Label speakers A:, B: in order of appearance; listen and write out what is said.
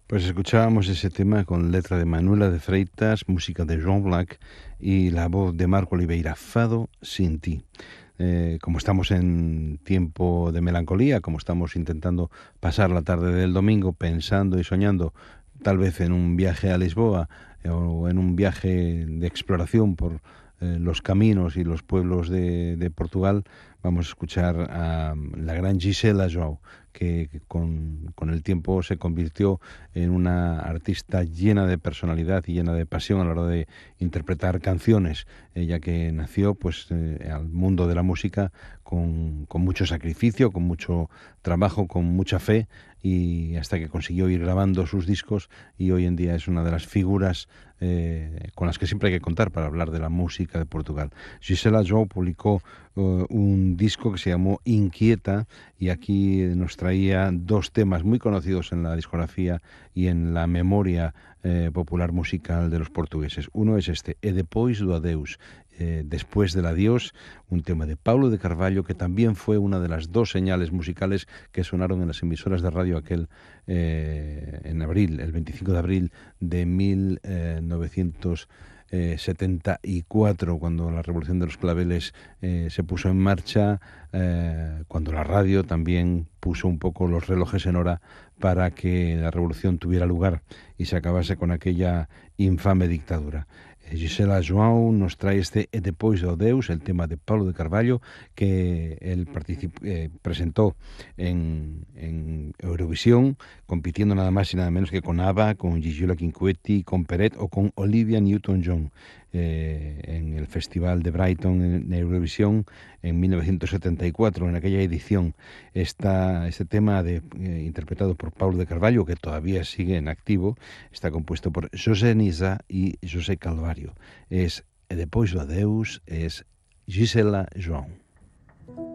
A: Pues escuchábamos ese tema con letra de Manuela de Freitas, música de Joan Black y la voz de Marco Oliveira, Fado sin ti. Como estamos en tiempo de melancolía, como estamos intentando pasar la tarde del domingo pensando y soñando tal vez en un viaje a Lisboa o en un viaje de exploración por los caminos y los pueblos de Portugal, vamos a escuchar a la gran Gisela João, que con el tiempo se convirtió en una artista llena de personalidad y llena de pasión a la hora de interpretar canciones, ya que nació pues al mundo de la música con mucho sacrificio, con mucho trabajo, con mucha fe, y hasta que consiguió ir grabando sus discos, y hoy en día es una de las figuras con las que siempre hay que contar para hablar de la música de Portugal. Gisela João publicó un disco que se llamó Inquieta, y aquí nos traía dos temas muy conocidos en la discografía y en la memoria popular musical de los portugueses. Uno es este, E depois do adeus, después del adiós, un tema de Paulo de Carvalho, que también fue una de las dos señales musicales que sonaron en las emisoras de radio aquel en abril, el 25 de abril de 1974, cuando la Revolución de los Claveles se puso en marcha, cuando la radio también puso un poco los relojes en hora para que la revolución tuviera lugar y se acabase con aquella infame dictadura. Gisela João nos trae este E depois do Deus, el tema de Paulo de Carvalho, que él presentó en Eurovisión, compitiendo nada más y nada menos que con ABBA, con Gigliola Cinquetti, con Peret o con Olivia Newton-John, en el Festival de Brighton en Eurovisión en 1974, en aquella edición. Este tema interpretado por Paulo de Carvalho, que todavía sigue en activo, está compuesto por José Nisa y José Calvario. Es E depois do adeus, es Gisela João.